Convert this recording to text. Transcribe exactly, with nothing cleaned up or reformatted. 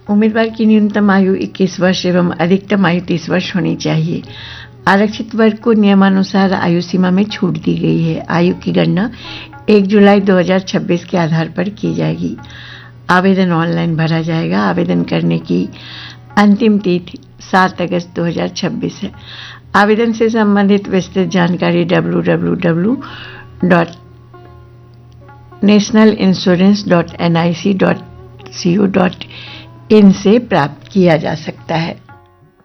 उम्मीदवार की न्यूनतम आयु इक्कीस वर्ष एवं अधिकतम आयु तीस वर्ष होनी चाहिए। आरक्षित वर्ग को नियमानुसार आयु सीमा में छूट दी गई है। आयु की गणना एक जुलाई दो हज़ार छब्बीस के आधार पर की जाएगी। आवेदन ऑनलाइन भरा जाएगा। आवेदन करने की अंतिम तिथि सात अगस्त दो हज़ार छब्बीस है। आवेदन से संबंधित विस्तृत जानकारी W W W dot national insurance dot N I C dot C O dot in से प्राप्त किया जा सकता है।